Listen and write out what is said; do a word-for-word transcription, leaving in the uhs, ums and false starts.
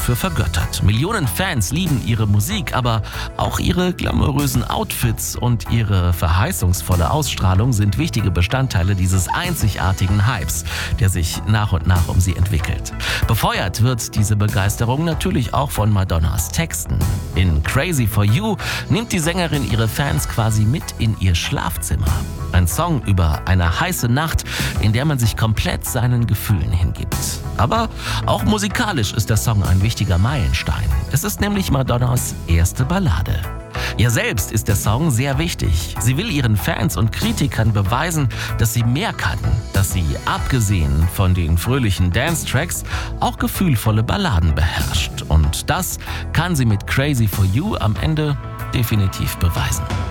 dafür vergöttert. Millionen Fans lieben ihre Musik, aber auch ihre glamourösen Outfits und ihre verheißungsvolle Ausstrahlung sind wichtige Bestandteile dieses einzigartigen Hypes, der sich nach und nach um sie entwickelt. Befeuert wird diese Begeisterung natürlich auch von Madonnas Texten. In Crazy for You nimmt die Sängerin ihre Fans quasi mit in ihr Schlafzimmer. Ein Song über eine heiße Nacht, in der man sich komplett seinen Gefühlen hingibt. Aber auch musikalisch ist der Song ein wichtiger Meilenstein. Es ist nämlich Madonnas erste Ballade. Ihr selbst ist der Song sehr wichtig. Sie will ihren Fans und Kritikern beweisen, dass sie mehr kann, dass sie, abgesehen von den fröhlichen Dance-Tracks, auch gefühlvolle Balladen beherrscht. Und das kann sie mit Crazy for You am Ende definitiv beweisen.